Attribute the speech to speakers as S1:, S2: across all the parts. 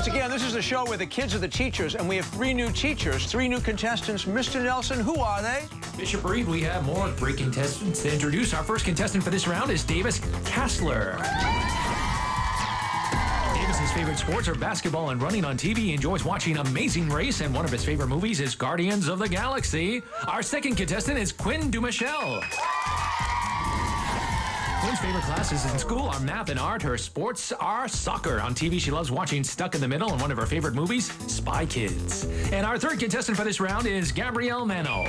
S1: Once again, this is a show where the kids are the teachers, and we have 3 new teachers, 3 new contestants. Mr. Nelson, who are they?
S2: Bishop Reed, we have more great contestants to introduce. Our first contestant for this round is Davis Kassler. Davis's favorite sports are basketball and running on TV. He enjoys watching Amazing Race, and one of his favorite movies is Guardians of the Galaxy. Our second contestant is Quinn Dumichel. Quinn's favorite classes in school are math and art. Her sports are soccer. On TV, she loves watching Stuck in the Middle, and one of her favorite movies, Spy Kids. And our third contestant for this round is Gabrielle Mano.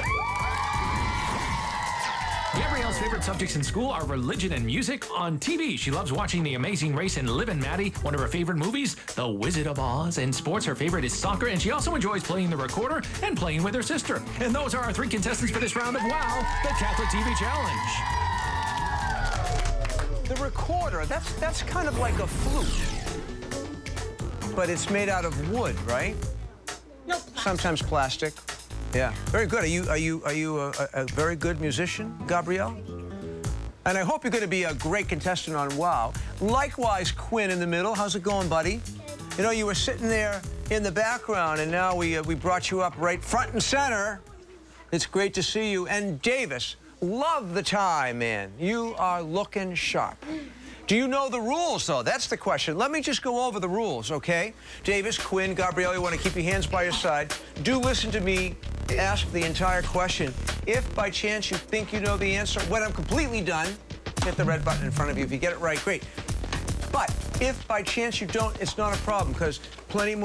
S2: Gabrielle's favorite subjects in school are religion and music. On TV, she loves watching The Amazing Race and Liv and Maddie. One of her favorite movies, The Wizard of Oz. In sports, her favorite is soccer, and she also enjoys playing the recorder and playing with her sister. And those are our 3 contestants for this round of WOW, the Catholic TV Challenge.
S1: The recorder, that's kind of like a flute. But it's made out of wood, right?
S3: No,
S1: Sometimes plastic. Yeah, very good. Are you a very good musician, Gabrielle? And I hope you're going to be a great contestant on WOW. Likewise, Quinn in the middle. How's it going, buddy? You know, you were sitting there in the background, and now we brought you up right front and center. It's great to see you. And Davis, love the tie, man. You are looking sharp. Do you know the rules, though? That's the question. Let me just go over the rules, okay? Davis, Quinn, Gabrielle, you want to keep your hands by your side. Do listen to me ask the entire question. If by chance you think you know the answer, when I'm completely done, hit the red button in front of you. If you get it right, great. But if by chance you don't, it's not a problem, because plenty more